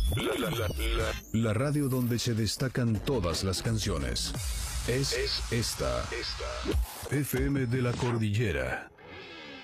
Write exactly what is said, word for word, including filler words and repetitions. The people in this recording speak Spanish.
La, la, la, la. La radio donde se destacan todas las canciones. Es, es esta. esta. F M de la Cordillera.